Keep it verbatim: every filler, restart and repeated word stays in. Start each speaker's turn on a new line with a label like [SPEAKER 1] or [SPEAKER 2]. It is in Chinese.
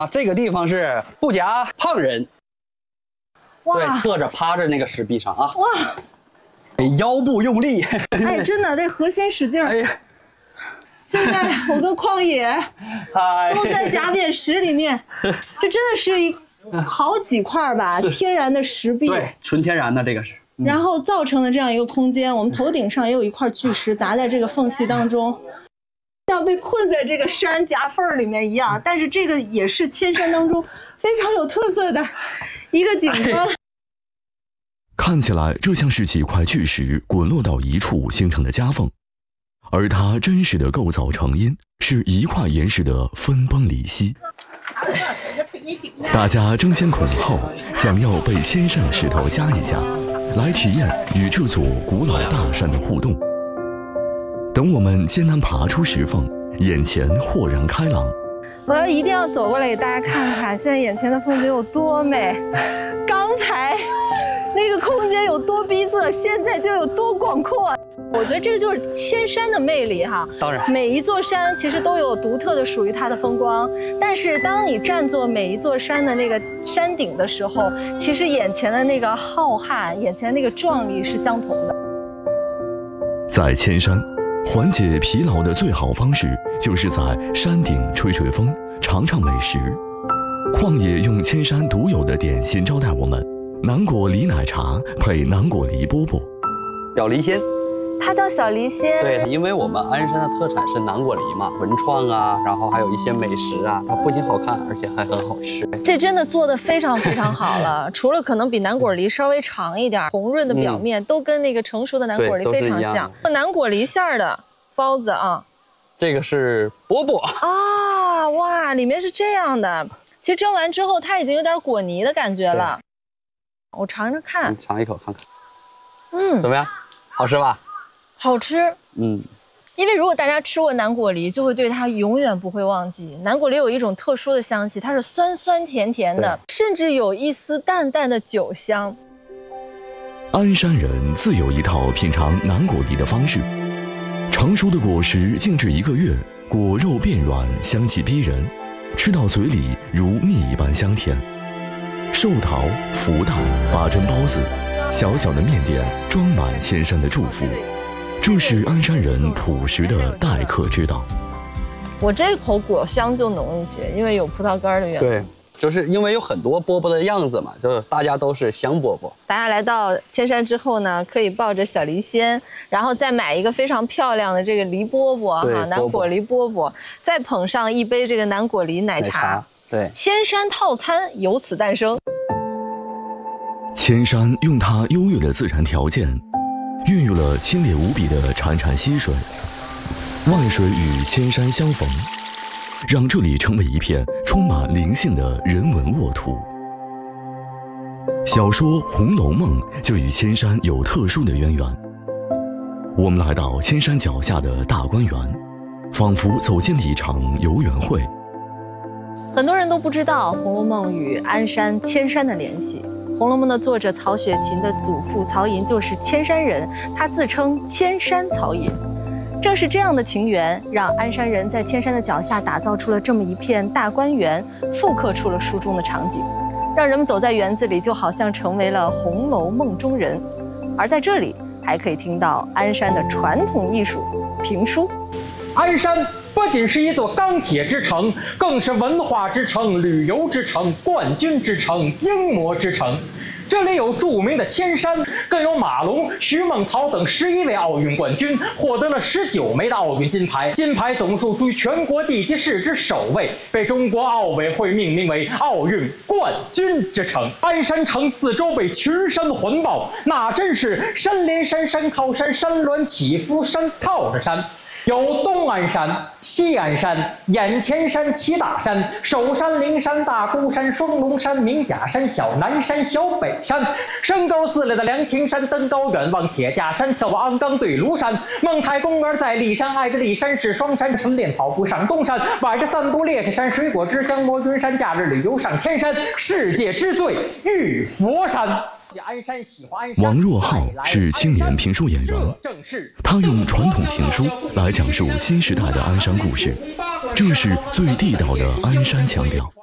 [SPEAKER 1] 啊，这个地方是不夹胖人。
[SPEAKER 2] 哇，
[SPEAKER 1] 对，侧着趴着那个石壁上啊。
[SPEAKER 2] 哇，
[SPEAKER 1] 腰部用力。
[SPEAKER 2] 哎，真的，这核心使劲儿。哎呀，现在我跟旷野都在夹扁石里面，这真的是一好几块吧，天然的石壁。
[SPEAKER 1] 对，纯天然的这个是。
[SPEAKER 2] 嗯、然后造成的这样一个空间，我们头顶上也有一块巨石砸在这个缝隙当中。像被困在这个山夹缝里面一样，但是这个也是千山当中非常有特色的一个景观。
[SPEAKER 3] 看起来这像是几块巨石滚落到一处形成的夹缝，而它真实的构造成因是一块岩石的分崩离析。大家争先恐后想要被千山的石头夹一夹，来体验与这座古老大山的互动。等我们艰难爬出石缝，眼前豁然开朗。
[SPEAKER 2] 我要一定要走过来给大家看看，现在眼前的风景有多美，刚才那个空间有多逼仄，现在就有多广阔。我觉得这个就是千山的魅力哈。
[SPEAKER 1] 当然，
[SPEAKER 2] 每一座山其实都有独特的属于它的风光，但是当你站坐每一座山的那个山顶的时候，其实眼前的那个浩瀚，眼前的那个壮丽是相同的。
[SPEAKER 3] 在千山，缓解疲劳的最好方式就是在山顶吹吹风，尝尝美食。旷野用千山独有的点心招待我们，南果梨奶茶配南果梨饽饽。
[SPEAKER 1] 小梨仙，
[SPEAKER 2] 它叫小梨仙。
[SPEAKER 1] 对，因为我们鞍山的特产是南果梨嘛，文创啊，然后还有一些美食啊，它不仅好看，而且还很好吃。
[SPEAKER 2] 这真的做得非常非常好了，除了可能比南果梨稍微长一点，红润的表面、嗯、都跟那个成熟的南果梨非常像。南果梨馅儿的包子啊，
[SPEAKER 1] 这个是饽饽
[SPEAKER 2] 啊，哇，里面是这样的。其实蒸完之后，它已经有点果泥的感觉了。我尝尝看，
[SPEAKER 1] 你尝一口看看，
[SPEAKER 2] 嗯，
[SPEAKER 1] 怎么样？好吃吧？
[SPEAKER 2] 好吃，
[SPEAKER 1] 嗯。
[SPEAKER 2] 因为如果大家吃过南果梨，就会对它永远不会忘记。南果梨有一种特殊的香气，它是酸酸甜甜的，甚至有一丝淡淡的酒香。
[SPEAKER 3] 鞍山人自有一套品尝南果梨的方式。成熟的果实静置一个月，果肉变软，香气逼人，吃到嘴里如蜜一般香甜。寿桃、福袋、八珍包子，小小的面点装满千山的祝福，这是鞍山人朴实的待客之道。
[SPEAKER 2] 我这口果香就浓一些，因为有葡萄干的缘故。
[SPEAKER 1] 对，就是因为有很多饽饽的样子嘛，就是大家都是香饽饽。
[SPEAKER 2] 大家来到千山之后呢，可以抱着小梨仙，然后再买一个非常漂亮的这个梨饽饽哈，南果梨饽饽，再捧上一杯这个南果梨奶茶。奶茶
[SPEAKER 1] 对，
[SPEAKER 2] 千山套餐由此诞生。
[SPEAKER 3] 千山用它优越的自然条件，孕育了清冽无比的潺潺溪水，万水与千山相逢，让这里成为一片充满灵性的人文沃土。小说《红楼梦》就与千山有特殊的渊源。我们来到千山脚下的大观园，仿佛走进了一场游园会。
[SPEAKER 2] 很多人都不知道《红楼梦》与鞍山、千山的联系。《红楼梦》的作者曹雪芹的祖父曹寅就是千山人，他自称千山曹寅。正是这样的情缘，让鞍山人在千山的脚下打造出了这么一片大观园，复刻出了书中的场景，让人们走在园子里就好像成为了《红楼梦》中人。而在这里还可以听到鞍山的传统艺术评书。
[SPEAKER 4] 鞍山不仅是一座钢铁之城，更是文化之城、旅游之城、冠军之城、英模之城。这里有著名的千山，更有马龙、徐梦桃等十一位奥运冠军，获得了十九枚的奥运金牌，金牌总数居全国地级市之首位，被中国奥委会命名为奥运冠军之城。鞍山城四周被群山环抱，那真是山连山、山靠山、山峦起伏、山套着山。有东安山、西安山、眼前山、齐大山、首山、灵山、大孤山、双龙山、明甲山、小南山、小北山，身高四里的凉亭山，登高远望铁架山，眺望鞍钢对庐山。孟台公园在骊山，挨着骊山是双山，晨练跑步上东山，晚着散步烈士山，水果之乡摸云山，假日旅游上千山，世界之最玉佛山。
[SPEAKER 3] 王若浩是青年评书演员，他用传统评书来讲述新时代的鞍山故事，这是最地道的鞍山腔调。